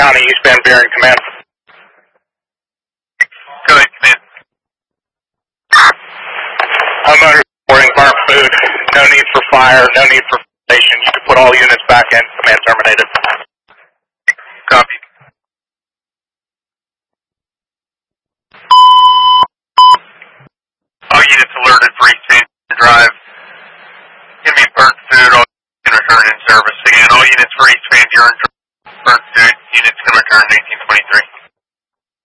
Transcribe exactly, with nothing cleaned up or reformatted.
County, East Bend, Bearing Command. Go ahead, Command. Homeowner reporting burnt food. No need for fire, no need for station. You can put all units back in. Command terminated. Copy. All units alerted for East Bend Drive. Give me burnt food. All can return in service. Again, all units for East Bend Drive. Burnt food. Units can return in eighteen twenty-three.